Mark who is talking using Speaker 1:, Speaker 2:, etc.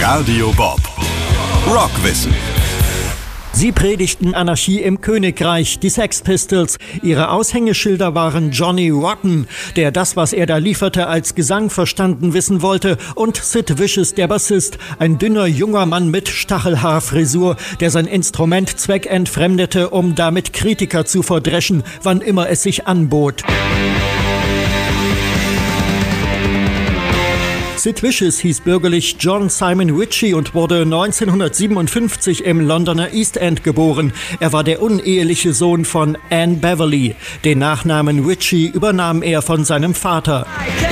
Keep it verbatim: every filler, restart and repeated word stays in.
Speaker 1: Radio Bob. Rockwissen.
Speaker 2: Sie predigten Anarchie im Königreich, die Sex Pistols. Ihre Aushängeschilder waren Johnny Rotten, der das, was er da lieferte, als Gesang verstanden wissen wollte, und Sid Vicious, der Bassist, ein dünner junger Mann mit Stachelhaarfrisur, der sein Instrument zweckentfremdete, um damit Kritiker zu verdreschen, wann immer es sich anbot. Sid Vicious hieß bürgerlich John Simon Ritchie und wurde neunzehnhundertsiebenundfünfzig im Londoner East End geboren. Er war der uneheliche Sohn von Anne Beverley. Den Nachnamen Ritchie übernahm er von seinem Vater.